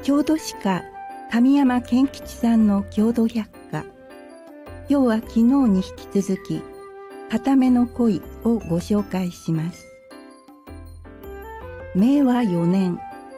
郷土史家神山賢吉さんの郷土百科。今日は昨日に引き続き片目の恋をご紹介します。明和4年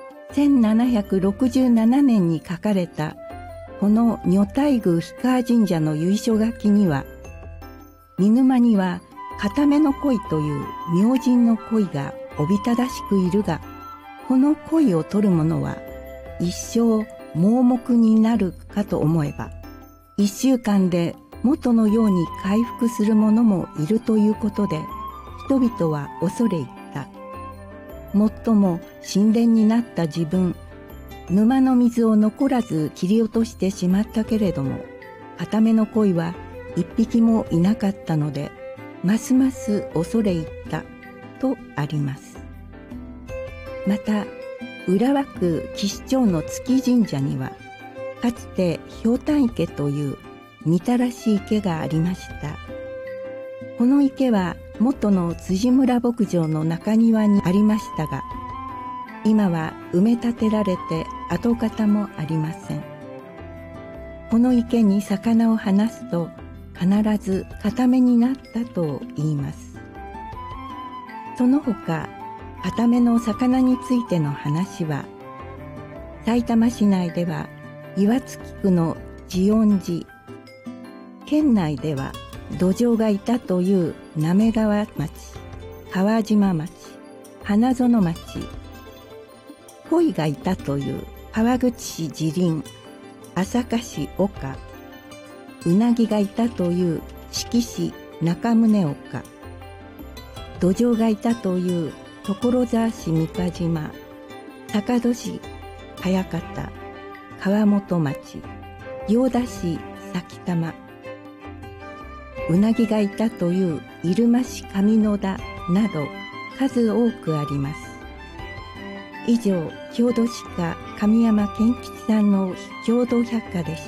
1767年に書かれたこの女体宮氷川神社の由緒書きには、見沼には片目の恋という明神の恋がおびただしくいるが、この恋を取る者は一生盲目になるかと思えば、1週間で元のように回復する者もいるということで、人々は恐れ入った。もっとも神殿になった自分、沼の水を残らず切り落としてしまったけれども、片目の鯉は一匹もいなかったので、ますます恐れ入ったとあります。また、浦和区岸町の月神社には、かつてひょうたん池というみたらしい池がありました。この池は元の辻村牧場の中庭にありましたが、今は埋め立てられて跡形もありません。この池に魚を放すと必ず片目になったと言います。その他、片目の魚についての話は、さいたま市内では岩槻区の慈恩寺、県内では土壌がいたという滑川町、川島町、花園町、鯉がいたという川口市慈林、朝霞市岡、うなぎがいたという志木市中宗岡、土壌がいたという所沢市三ヶ島、坂戸市早方、川本町、行田市埼玉、うなぎがいたという入間市上野田など数多くあります。以上、郷土史家神山賢吉さんの郷土百科でした。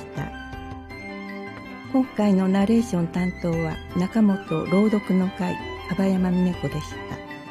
今回のナレーション担当は中本朗読の会樺山峰子でした。